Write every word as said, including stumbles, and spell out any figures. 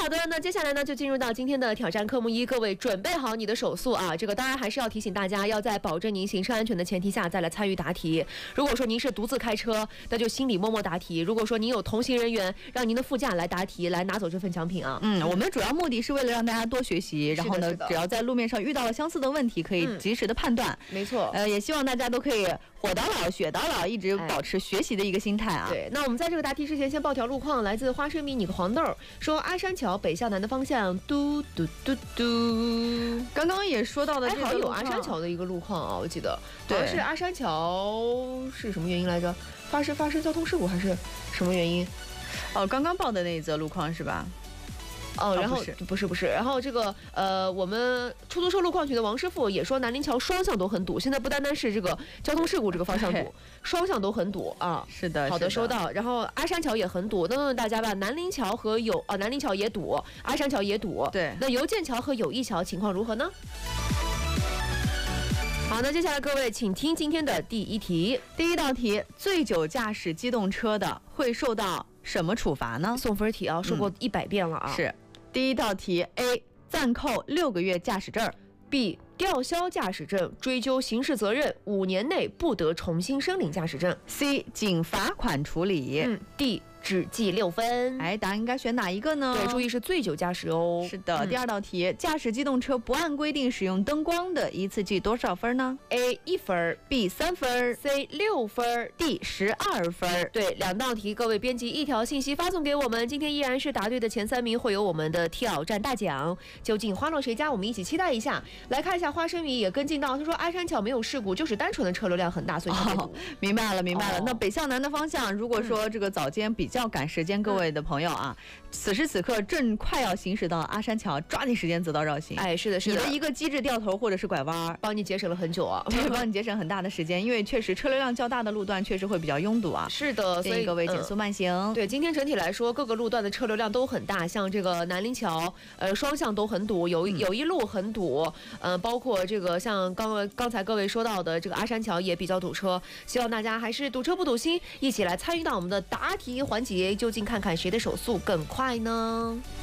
的，那接下来呢，就进入到今天的挑战科目一，各位准备好你的手速啊！这个当然还是要提醒大家，要在保证您行车安全的前提下再来参与答题。如果说您是独自开车，那就心里默默答题；如果说您有同行人员，让您的副驾来答题，来拿走这份奖品啊！ 嗯，我们主要目的是为了让大家多学习，然后呢，只要在路面上遇到了相似的问题，可以及时的判断。 嗯、没错， 呃，也希望大家都可以火到老学到老，一直保持学习的一个心态啊。 对，那我们在这个答题之前，先报条路况，来自花生米你个黄豆说阿山桥北向南的方向，嘟嘟嘟嘟。 刚刚也说到的这个， 好像有阿山桥的一个路况啊，我记得，对，是阿山桥是什么原因来着？发生发生交通事故还是什么原因？ 哦，刚刚报的那一则路况是吧？ 哦，然后不是不是不是，然后这个呃，我们出租车路况局的王师傅也说，南林桥双向都很堵，现在不单单是这个交通事故这个方向堵，双向都很堵啊。 是的， 好的，收到。然后阿山桥也很堵，那问问大家吧，南林桥和友啊、呃、南林桥也堵，阿山桥也堵。 对， 那邮件桥和友谊桥情况如何呢？好，那接下来各位请听今天的第一题。 第一道题，醉酒驾驶机动车的会受到什么处罚呢？ 送分题啊，说过一百遍了啊。 嗯、是。第一道题 A 暂扣六个月驾驶证 B 吊销驾驶证追究刑事责任五年内不得重新申领驾驶证 C 仅罚款处理、 嗯、D 只记六分。 哎，答案应该选哪一个呢？ 对，注意是醉酒驾驶哦。 是的、嗯、第二道题，驾驶机动车不按规定使用灯光的，一次记多少分呢？ A 一分 B 三分 C 六分 D 十二分。 对，两道题各位编辑一条信息发送给我们，今天依然是答对的前三名会有我们的挑战大奖，究竟花落谁家，我们一起期待一下。来看一下花生米也跟进到，他说阿山桥没有事故，就是单纯的车流量很大，所以才、哦、 明白了明白了、哦、那北向南的方向，如果说这个早间比较赶时间，各位的朋友啊、嗯、此时此刻正快要行驶到阿山桥，抓紧时间择道绕行。 哎，是的是的， 你的一个机智掉头或者是拐弯， 帮你节省了很久啊。 对，帮你节省很大的时间，因为确实车流量较大的路段确实会比较拥堵啊。 是的， 所以各位减速慢行、 嗯、对，今天整体来说各个路段的车流量都很大，像这个南林桥呃双向都很堵，有有一路很堵，呃包括这个像刚刚才各位说到的这个阿山桥也比较堵车，希望大家还是堵车不堵心，一起来参与到我们的答题环节，究竟看看谁的手速更快呢？